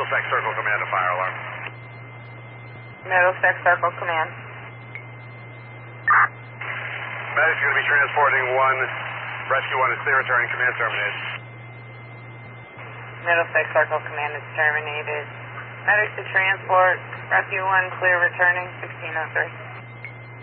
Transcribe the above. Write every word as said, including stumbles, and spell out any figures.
Middlesex Circle Command, a fire alarm. Middlesex Circle Command. Medic's going to be transporting one. Rescue one is clear, returning. Command terminated. Middlesex Circle Command is terminated. Medics to transport. Rescue one clear, returning. sixteen oh three.